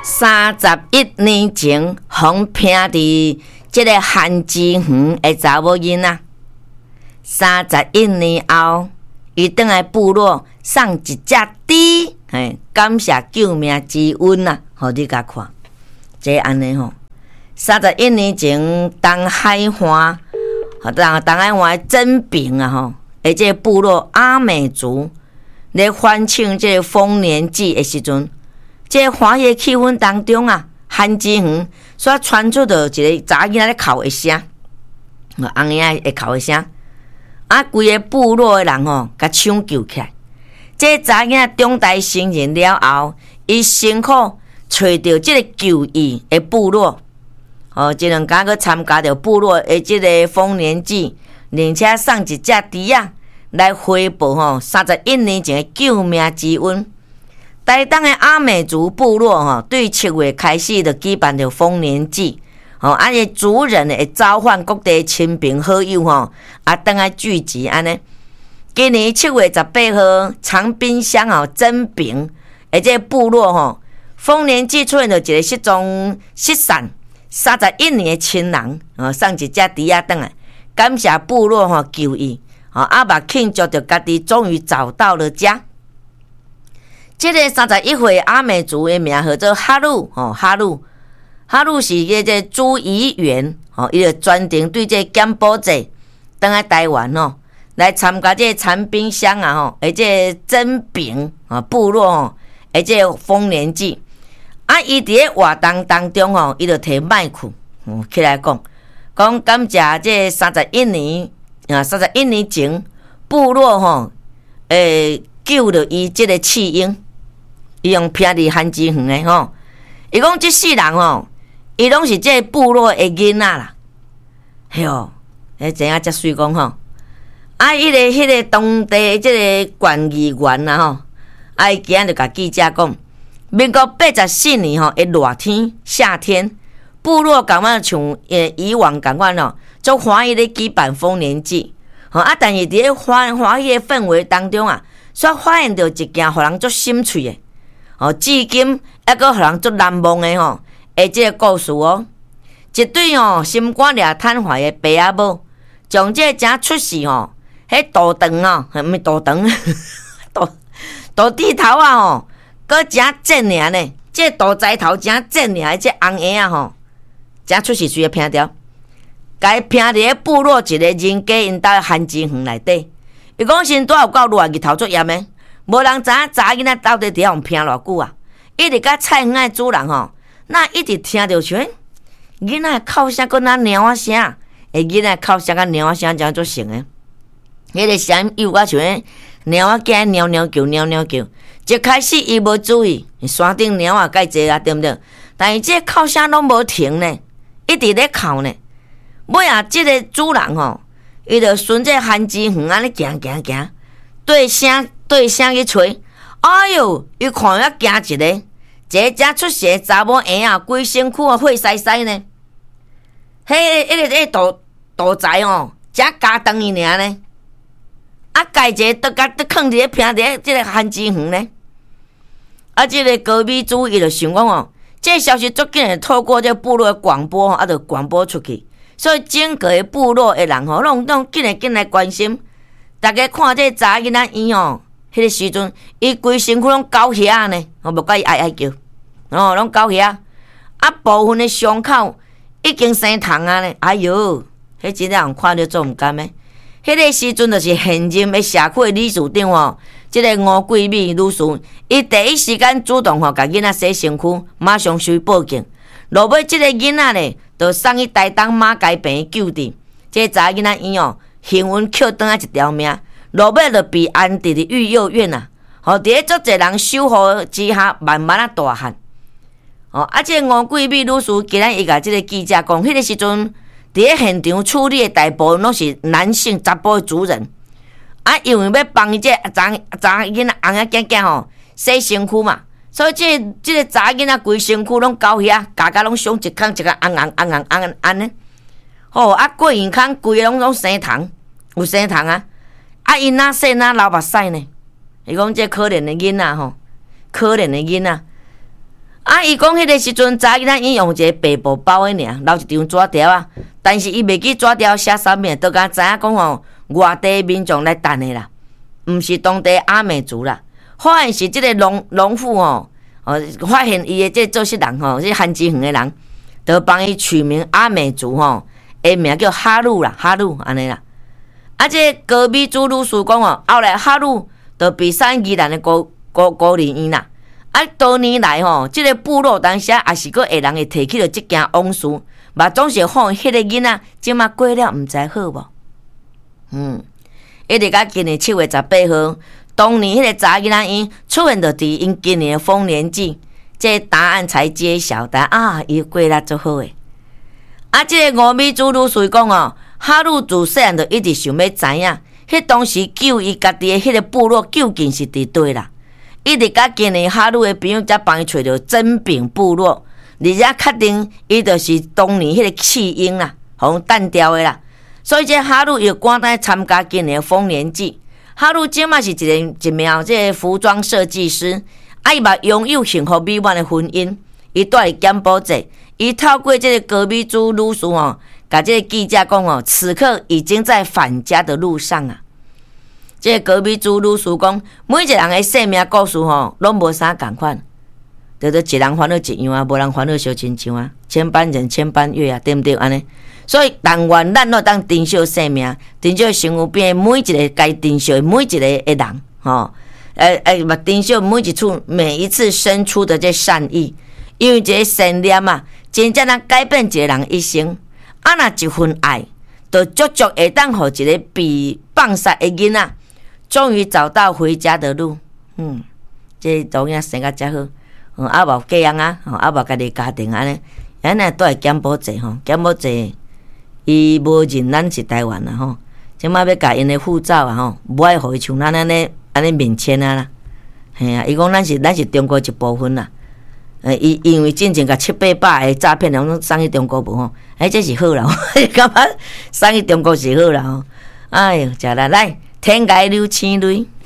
31年前，风拼伫这个韩之园的查某囡仔。31年后，伊倒来部落送一只猪，感谢救命之恩呐，互你甲看。这安尼吼，31年前，东海岸，东海岸真平啊吼，而这部落阿美族咧欢庆这丰年祭的时阵。这欢喜气氛当中啊，韩之园所传出着一个查囡仔咧哭的声，翁仔会哭的声，啊，规个部落的人吼，甲抢救起来。这查囡仔中台成人了后，伊辛苦找到这个救伊的部落，这两家去参加着部落的这个丰年祭，并且送一只猪仔来回报31年前的救命之恩。台东的阿美族部落对7月开始就举办着丰年祭，伊族人会召唤各地亲朋好友倒来聚集安尼。今年7月18号，长滨乡真平而这部落丰年祭出现着一个失散31年的亲人送一只猪仔倒来，感谢部落救伊，嘛庆祝着家己终于找到了家。这个31岁阿美族的名叫做哈鲁，哈鲁是这朱怡元，伊就专程对这柬埔寨登来台湾来参加这长滨乡而这真平部落这丰年祭。伊伫咧活动当中伊就摕麦克起来讲感谢这31年前部落救了伊这个弃婴。伊用偏伫韩之园的吼，伊讲这世人伊拢是这部落的囡仔啦，嘿哟，真啊，遮水讲吼，迄个当地这个县议员啦伊今日就甲记者讲，民国84年的热天夏天，部落感觉像以往感觉足欢喜咧举办丰年祭，但是伫咧欢喜的氛围当中却发现到一件互人足心碎的。至今还阁互人足难忘的这个故事一对心肝掠瘫痪的爸仔某，将这正出世迄大肠毋是大肠，大猪头阁正正尔呢，这大指头正正尔，这红鞋正出世需要拼掉，该拼伫咧部落一个人家因兜韩之园内底，伊讲先拄有够热日头足炎的。无人知影查囡仔到底伫遐拼偌久啊！一直甲菜园的主人那一直听着像囡仔哭声，搁那猫仔声，囡仔哭声甲猫仔声真足像的。迄个声音又甲像猫仔囝喵喵叫。一开始伊无注意，山顶猫仔介济啊，对毋对？但是这哭声拢无停呢，一直咧哭呢。尾这个主人伊就顺着韩之园安尼行，对声去吹，哎哟！伊看遐惊一个，这正出世的查某婴规身躯血洗洗呢。迄个大仔正加长伊尔呢。家一个倒囥伫咧平伫咧这个韩之园呢。这个高美主伊就想讲这消息足紧的透过这部落的广播就广播出去，所以整个的部落的人拢紧来关心。大家看这查囡仔伊迄个时阵，伊规身躯拢狗血呢，无怪伊哀叫，拢狗血。部分的伤口已经生虫呢，哎哟，迄真让人看着做毋甘的。迄个时阵就是现任的社区理事长即个吴桂美女士，伊第一时间主动甲囡仔洗身躯，马上收报警。落尾即个囡仔呢，就送去台东马街病救治。这查囡仔伊幸运捡倒来一条命。落尾就被安置伫育幼院伫咧足侪人守护之下，慢慢大汉。这吴桂美女士今日伊甲即个记者讲，迄个时阵伫咧现场处理的大部分拢是男性查甫的族人，因为要帮伊这查囡仔红仔囝囝洗身躯嘛，所以即个查囡仔规身躯拢狗血，家拢伤一空一个红安尼。过眼孔规个拢生虫，有生虫因哪细哪流目屎呢？伊讲这可怜的囡仔可怜的囡仔。 伊讲迄个时阵，早囡仔伊用一个白布包的尔，留一张纸条啊。但是伊袂记纸条写啥物，都敢知影讲吼，外地民众来等的啦，毋是当地阿美族啦。发现是即个农妇吼，发现伊的即个做事人吼，即韩之远的人，就帮伊取名阿美族吼，诶名叫哈鲁啦，哈鲁安尼啦。即个高美族女士讲吼，后来哈鲁就被送宜兰的孤林院啦。多年来吼，即个部落当时也是个会人会提起着即件往事，嘛总是吼，迄个囡仔即马过了，毋知好无？一直到今年7月18号，当年迄个查囡仔因出现着伫因今年的丰年祭，这答案才揭晓。但伊过了足好诶。即个吴美珠女士讲哦，哈鲁自细汉就一直想要知影，迄当时救伊家己的迄个部落究竟是伫对啦。一直到今年哈鲁的朋友才帮伊找到真柄部落，而且确定伊就是当年迄个弃婴啦，互弹掉的啦。所以这哈鲁又赶来参加今年的丰年祭。哈鲁即嘛是一名这个服装设计师，伊嘛拥有幸福美满的婚姻。伊住伫柬埔寨，伊透过这个高美珠女士哦，甲这个记者讲哦，此刻已经在返家的路上啊。这个高美珠女士讲，每一个人的生命故事吼，拢无啥共款，就是一人烦恼一样啊，无人烦恼小亲像啊，千般人千般月啊，对毋对？安尼，所以但愿咱都当珍惜生命，珍惜生活边每一个该珍惜的每一个的人，吼，珍惜每一次生出的这善意，因为这个善念啊，真正能改变一个人一生。若一份爱，就足足会当互一个被放杀的囡仔。终于找到回家的路，这当然生甲遮好，也无嫁人啊，也无家己家庭安尼，安尼都系柬埔寨吼，柬埔寨伊无认咱是台湾啦吼，即摆要甲因的护照啊吼，无爱互伊像咱安尼面签啊啦，嘿啊，伊讲咱是中国一部分啦，伊因为之前甲700-800个诈骗人拢送去中国无吼，这是好啦，感觉送去中国是好啦吼，哎哟，食啦来。天涯流星泪。